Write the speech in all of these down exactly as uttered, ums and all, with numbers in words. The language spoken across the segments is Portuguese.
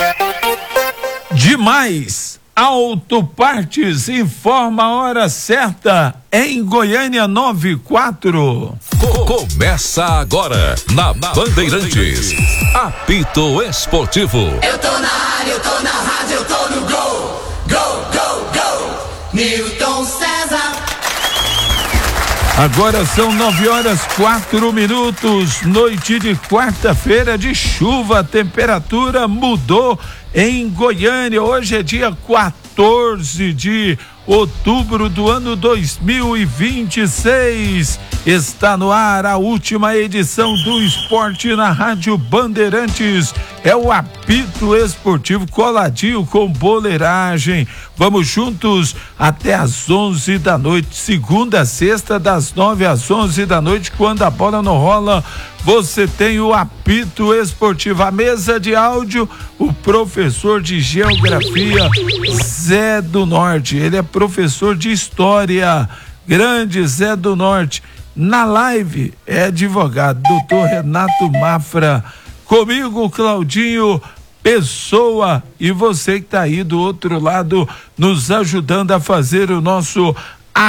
Demais. Auto Partes informa a hora certa em Goiânia nove e quatro. Começa agora na, na Bandeirantes. Apito Esportivo. Eu tô na área, eu tô na rádio, eu tô no gol. Gol, gol, gol. Newton César. Agora são nove horas quatro minutos, noite de quarta-feira de chuva, a temperatura mudou em Goiânia. Hoje é dia quatorze de outubro do ano dois mil e vinte e seis. Está no ar a última edição do Esporte na Rádio Bandeirantes. É o Apito Esportivo coladinho com boleiragem. Vamos juntos até às onze da noite, segunda a sexta, das nove às onze da noite, quando a bola não rola. Você tem o Apito Esportivo, a mesa de áudio, o professor de geografia Zé do Norte. Ele é professor de história, grande Zé do Norte. Na live é advogado, doutor Renato Mafra. Comigo, Claudinho Pessoa, e você que está aí do outro lado nos ajudando a fazer o nosso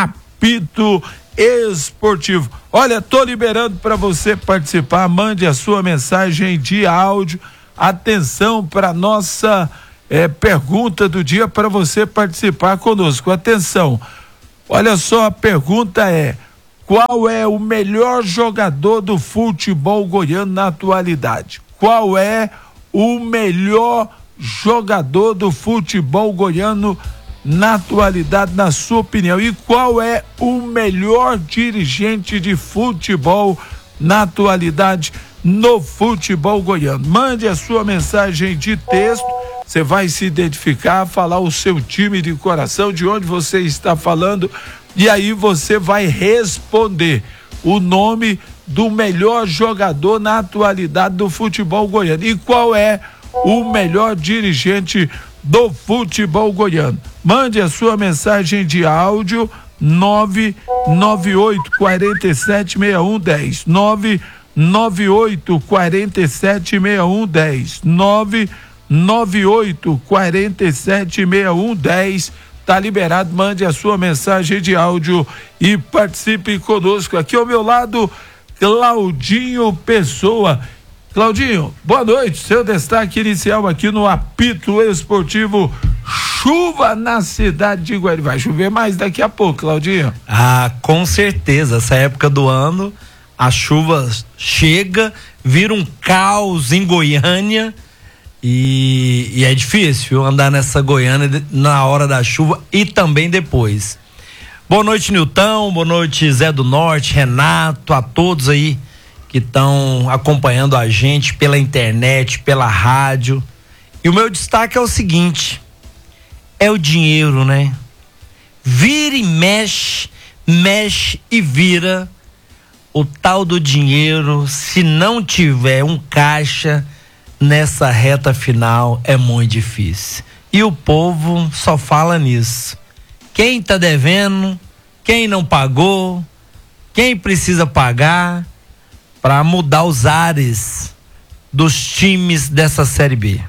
Apito Esportivo. Olha, tô liberando para você participar. Mande a sua mensagem de áudio. Atenção para nossa é, pergunta do dia para você participar conosco. Atenção. Olha só, a pergunta é: qual é o melhor jogador do futebol goiano na atualidade? Qual é o melhor jogador do futebol goiano na atualidade, na sua opinião? E qual é o melhor dirigente de futebol na atualidade no futebol goiano? Mande a sua mensagem de texto, você vai se identificar, falar o seu time de coração, de onde você está falando, e aí você vai responder o nome do melhor jogador na atualidade do futebol goiano. E qual é o melhor dirigente do futebol goiano? Mande a sua mensagem de áudio nove nove oito quatro sete seis um um zero nove nove oito quatro sete seis um um zero nove nove oito quatro sete seis um um zero. Tá liberado, mande a sua mensagem de áudio e participe conosco. Aqui ao meu lado, Claudinho Pessoa. Claudinho, boa noite. Seu destaque inicial aqui no Apito Esportivo. Chuva na cidade de Goiânia. Vai chover mais daqui a pouco, Claudinho. Ah, com certeza. Essa época do ano, a chuva chega, vira um caos em Goiânia. E, e é difícil andar nessa Goiânia na hora da chuva e também depois. Boa noite, Nilton, boa noite, Zé do Norte, Renato, a todos aí que estão acompanhando a gente pela internet, pela rádio. E o meu destaque é o seguinte: é o dinheiro, né? Vira e mexe, mexe e vira. O tal do dinheiro, se não tiver um caixa nessa reta final, é muito difícil. E o povo só fala nisso. Quem tá devendo, quem não pagou, quem precisa pagar para mudar os ares dos times dessa Série B.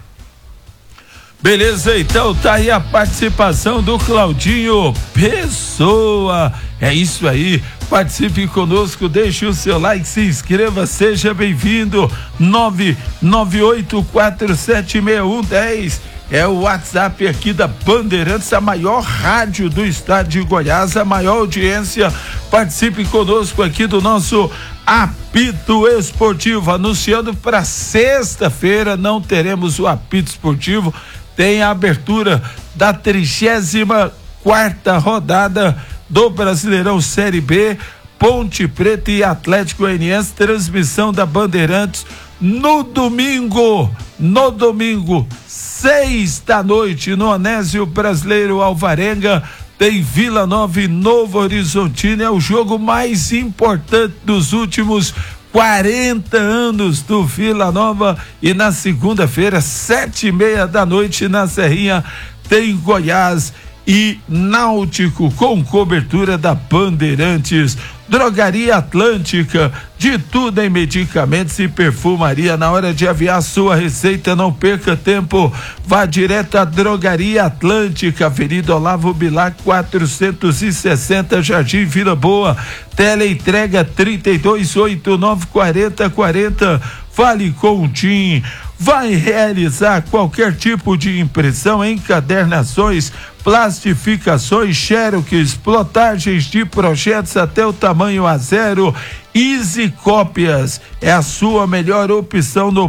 Beleza, então tá aí a participação do Claudinho Pessoa. É isso aí, participe conosco, deixe o seu like, se inscreva, seja bem-vindo. Nove nove oito quatro sete seis um um zero é o WhatsApp aqui da Bandeirantes, a maior rádio do estado de Goiás, a maior audiência. Participe conosco aqui do nosso Apito Esportivo. Anunciando para sexta-feira, não teremos o Apito Esportivo, tem a abertura da trigésima quarta rodada do Brasileirão Série B, Ponte Preta e Atlético Goianiense, transmissão da Bandeirantes no domingo, no domingo, seis da noite, no Onésio Brasileiro Alvarenga, tem Vila Nova e Novo Horizontino. É o jogo mais importante dos últimos quarenta anos do Vila Nova. E na segunda-feira, sete e meia da noite, na Serrinha, tem Goiás e Náutico, com cobertura da Bandeirantes. Drogaria Atlântica, de tudo em medicamentos e perfumaria. Na hora de aviar sua receita, não perca tempo, vá direto à Drogaria Atlântica, Avenida Olavo Bilac quatrocentos e sessenta, Jardim Vila Boa. Teleentrega trinta e dois, oitenta e nove, quarenta, quarenta. Fale com o Tim. Vai realizar qualquer tipo de impressão, encadernações, plastificações, xerox, plotagens de projetos até o tamanho A zero. Easy Cópias é a sua melhor opção no